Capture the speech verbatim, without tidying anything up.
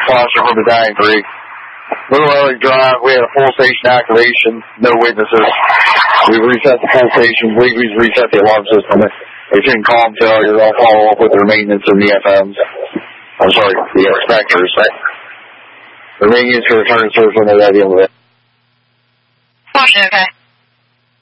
Foster from the Dying Creek. Little Early Drive, we had a full station activation, no witnesses. We reset the full station, we reset the alarm system. They shouldn't call them failure. They'll follow up with their maintenance and the F Ms. I'm sorry, the inspectors. The maintenance for return service when they're ready over there. Okay.